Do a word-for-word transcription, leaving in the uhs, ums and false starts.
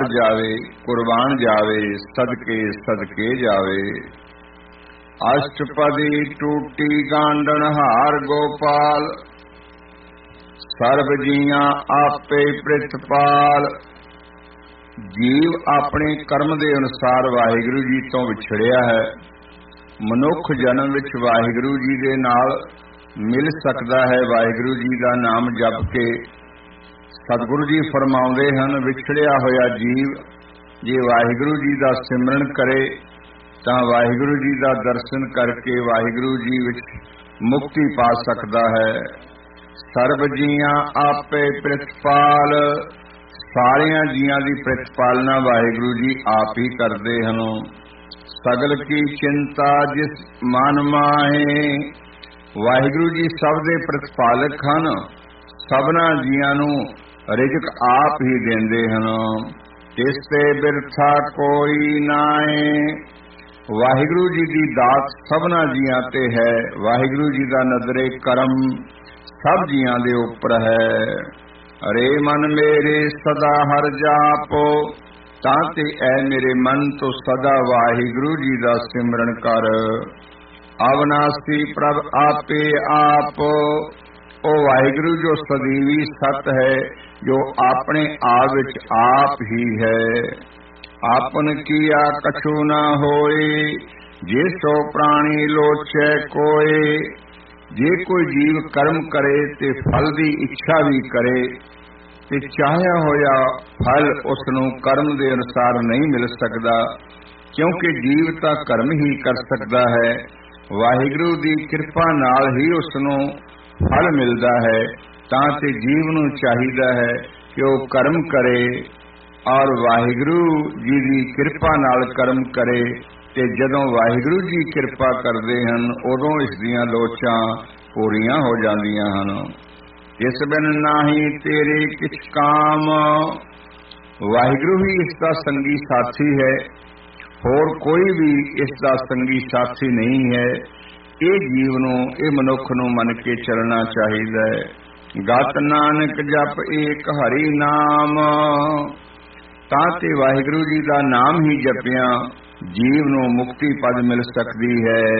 जावे, कुर्बान जावे, सदके सदके जावे। अष्टपदी टूटी गांडन हार गोपाल, सर्ब जियां आपे प्रितपाल। जीव अपने कर्म के अनुसार वाहिगुरु जी तो विछड़िया है। मनुख जन्म विच वाहिगुरु जी दे नाल मिल सकता है। वाहिगुरु जी का नाम जप के सतगुरु जी फरमाउंदे हन, विछड़िया होया जीव जे वाहिगुरु जी का सिमरन करे तां वाहिगुरु जी का दर्शन करके वाहिगुरु जी विच मुक्ति पा सकता है। सर्ब जियां आपे प्रितपाल, सारिया जियां की प्रतिपालना वाहिगुरु जी आप ही करते हैं। सगल की चिंता जिस मन माहे, वाहिगुरु जी सब दे प्रतिपालक हैं। सबना जियां नूं रिजक आप ही देंदे हैं। तिस ते बिरथा कोई नाए, वाहिगुरु जी की दात सबना जियां ते है। वाहिगुरु जी का नजरे करम सब जियां दे उपर है। अरे मन मेरे सदा हर जापो, ताते ऐ मेरे मन तो सदा वाहिगुरु जी का सिमरन कर। अविनाशी प्रभ आपे आप, ओ वाहिगुरु जो सदीवी सत है, जो अपने आप विच आप ही है। आपन किया कछु ना होए, जे सो प्राणी लोचै कोय। जे कोई जीव कर्म करे ते फल की इच्छा भी करे ते चाहया होया फल उसनू कर्म के अनुसार नहीं मिल सकता, क्योंकि जीव तां कर्म ही कर सकता है। वाहिगुरु की कृपा नाल ही उसनू फल मिलता है। तां ते जीव नू चाहिदा है कि वह कर्म करे और वाहिगुरु जी की कृपा नाल कर्म करे। ते जदों वाहिगुरु जी कृपा करते हैं उदों इसदियां लोचां पूरियां हो जांदियां हन। इस बिन नाही तेरे किछ काम, वाहिगुरु ही इसका संगी साथी है, होर कोई भी इसका संगी साथी नहीं है। ये जीव नूं, ये मनुख नूं मन के चलना चाहिए। गत नानक जप एक हरि नाम, ताते वाहिगुरु जी का नाम ही जपिया जीव नूं मुक्ति पद मिल सकती है।